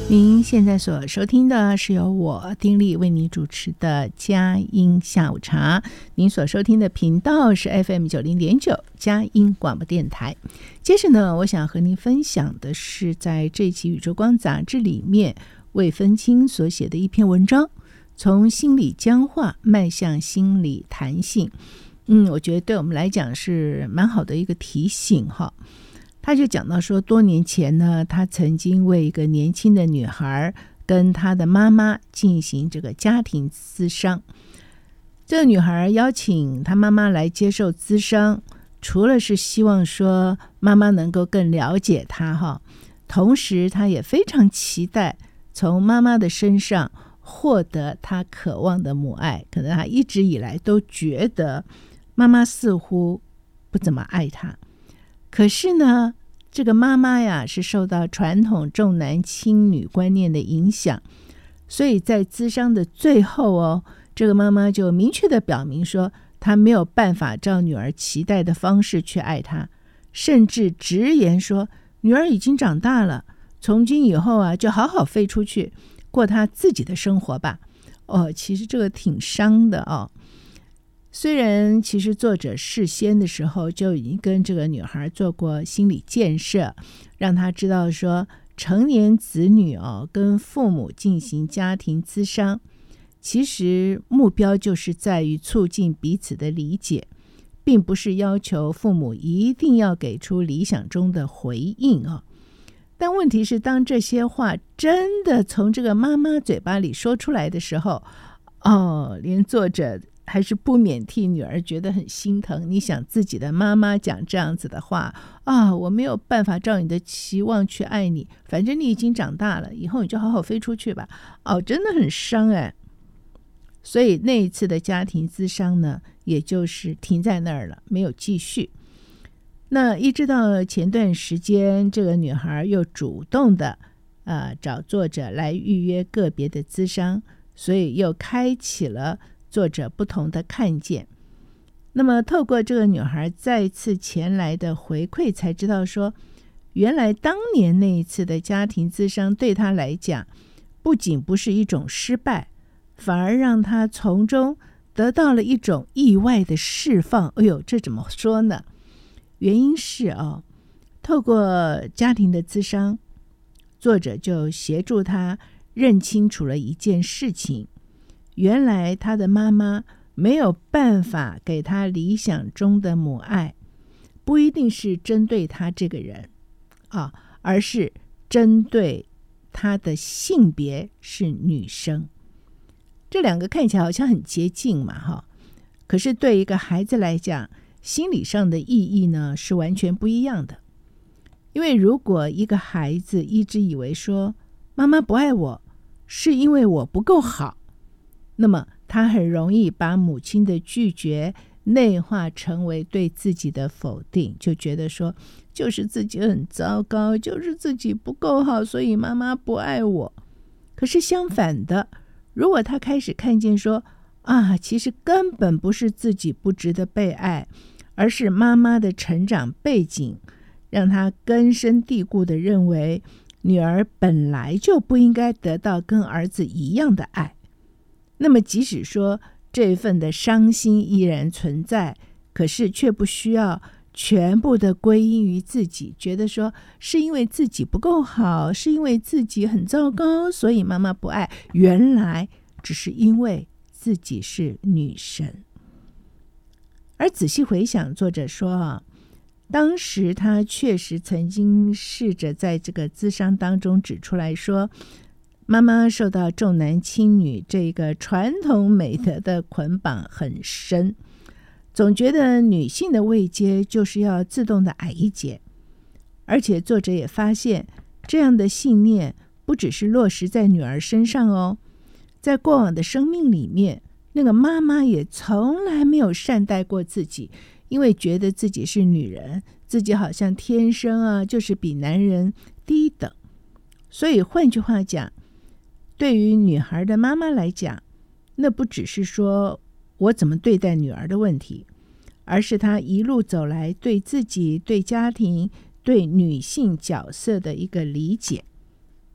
您现在所收听的是由我丁莉为您主持的佳音下午茶。您所收听的频道是 FM90.9 佳音广播电台。接着呢，我想和您分享的是在这期宇宙光杂志里面魏芬清所写的一篇文章，从心理僵化迈向心理弹性。我觉得对我们来讲是蛮好的一个提醒哈。他就讲到说，多年前呢，他曾经为一个年轻的女孩跟她的妈妈进行这个家庭咨商。这个女孩邀请她妈妈来接受咨商，除了是希望说妈妈能够更了解她哈，同时她也非常期待从妈妈的身上获得她渴望的母爱。可能她一直以来都觉得妈妈似乎不怎么爱她。可是呢，这个妈妈呀是受到传统重男轻女观念的影响，所以在咨商的最后这个妈妈就明确的表明说，她没有办法照女儿期待的方式去爱她，甚至直言说，女儿已经长大了，从今以后就好好飞出去过她自己的生活吧。其实这个挺伤的虽然其实作者事先的时候就已经跟这个女孩做过心理建设，让她知道说成年子女跟父母进行家庭咨商，其实目标就是在于促进彼此的理解，并不是要求父母一定要给出理想中的回应但问题是，当这些话真的从这个妈妈嘴巴里说出来的时候，连作者还是不免替女儿觉得很心疼。你想，自己的妈妈讲这样子的话我没有办法照你的期望去爱你，反正你已经长大了，以后你就好好飞出去吧。真的很伤所以那一次的家庭咨商呢，也就是停在那儿了，没有继续。那一直到前段时间，这个女孩又主动的找作者来预约个别的咨商，所以又开启了作者不同的看见。那么透过这个女孩再次前来的回馈，才知道说，原来当年那一次的家庭咨商对她来讲，不仅不是一种失败，反而让她从中得到了一种意外的释放。这怎么说呢？原因是透过家庭的咨商，作者就协助她认清楚了一件事情，原来他的妈妈没有办法给他理想中的母爱，不一定是针对他这个人而是针对他的性别是女生。这两个看起来好像很接近嘛可是对一个孩子来讲，心理上的意义呢是完全不一样的。因为如果一个孩子一直以为说妈妈不爱我是因为我不够好，那么他很容易把母亲的拒绝内化成为对自己的否定，就觉得说就是自己很糟糕，就是自己不够好，所以妈妈不爱我。可是相反的，如果他开始看见说其实根本不是自己不值得被爱，而是妈妈的成长背景让他根深蒂固地认为女儿本来就不应该得到跟儿子一样的爱，那么即使说这份的伤心依然存在，可是却不需要全部的归因于自己，觉得说是因为自己不够好，是因为自己很糟糕，所以妈妈不爱，原来只是因为自己是女生。而仔细回想，作者说当时他确实曾经试着在这个咨商当中指出来说，妈妈受到重男轻女这个传统美德的捆绑很深，总觉得女性的位阶就是要自动的矮一截。而且作者也发现，这样的信念不只是落实在女儿身上在过往的生命里面，那个妈妈也从来没有善待过自己，因为觉得自己是女人，自己好像天生就是比男人低等。所以换句话讲，对于女孩的妈妈来讲，那不只是说我怎么对待女儿的问题，而是她一路走来对自己、对家庭、对女性角色的一个理解。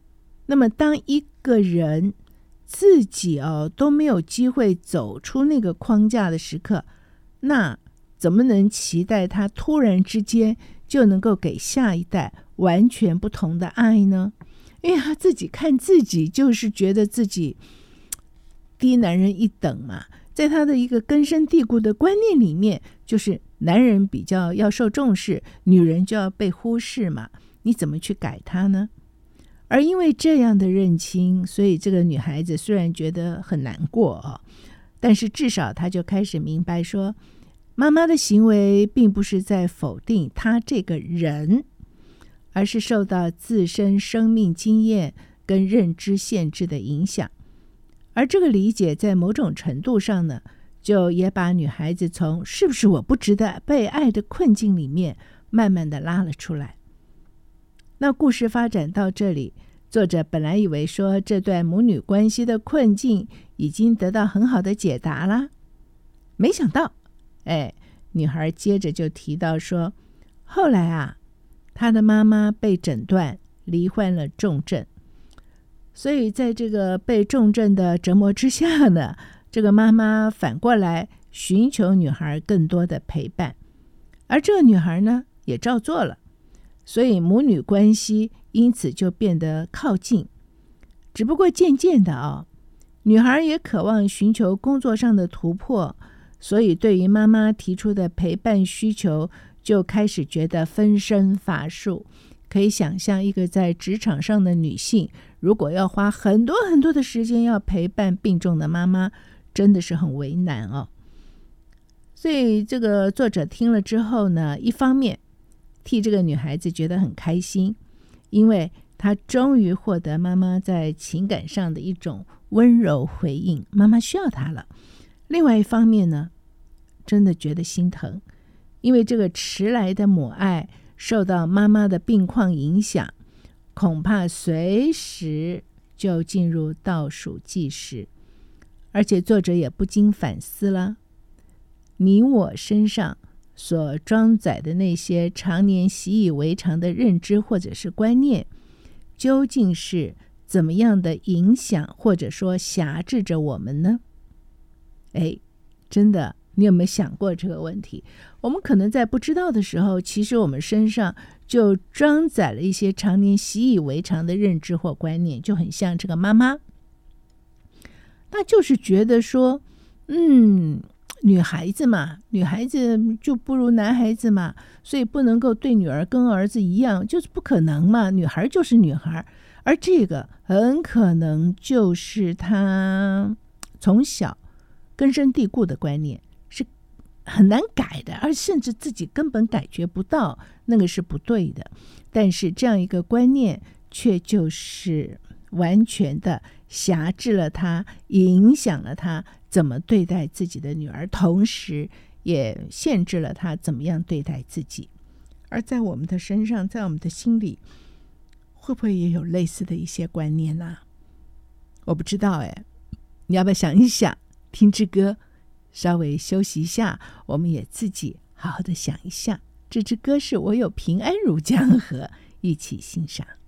那么当一个人自己都没有机会走出那个框架的时刻，那怎么能期待他突然之间就能够给下一代完全不同的爱呢？因为他自己看自己就是觉得自己低男人一等嘛，在他的一个根深蒂固的观念里面，就是男人比较要受重视，女人就要被忽视嘛，你怎么去改他呢？而因为这样的认清，所以这个女孩子虽然觉得很难过但是至少她就开始明白说，妈妈的行为并不是在否定她这个人，而是受到自身生命经验跟认知限制的影响。而这个理解在某种程度上呢，就也把女孩子从是不是我不值得被爱的困境里面慢慢的拉了出来。那故事发展到这里，作者本来以为说这段母女关系的困境已经得到很好的解答啦，没想到女孩接着就提到说，后来她的妈妈被诊断罹患了重症，所以在这个被重症的折磨之下呢，这个妈妈反过来寻求女孩更多的陪伴，而这个女孩呢也照做了，所以母女关系因此就变得靠近。只不过渐渐的女孩也渴望寻求工作上的突破，所以对于妈妈提出的陪伴需求就开始觉得分身乏术。可以想象一个在职场上的女性，如果要花很多很多的时间要陪伴病重的妈妈，真的是很为难所以这个作者听了之后呢，一方面替这个女孩子觉得很开心，因为她终于获得妈妈在情感上的一种温柔回应，妈妈需要她了。另外一方面呢，真的觉得心疼，因为这个迟来的母爱受到妈妈的病况影响，恐怕随时就进入倒数计时。而且作者也不禁反思了，你我身上所装载的那些常年习以为常的认知或者是观念，究竟是怎么样的影响或者说辖制着我们呢？真的，你有没有想过这个问题？我们可能在不知道的时候，其实我们身上就装载了一些常年习以为常的认知或观念，就很像这个妈妈，那就是觉得说女孩子嘛，女孩子就不如男孩子嘛，所以不能够对女儿跟儿子一样，就是不可能嘛，女孩就是女孩。而这个很可能就是她从小根深蒂固的观念，是很难改的，而甚至自己根本感觉不到那个是不对的。但是这样一个观念却就是完全的辖制了他，影响了他怎么对待自己的女儿，同时也限制了他怎么样对待自己。而在我们的身上，在我们的心里，会不会也有类似的一些观念呢？我不知道你要不要想一想，听支歌稍微休息一下，我们也自己好好的想一下。这支歌是我有平安如江河，一起欣赏。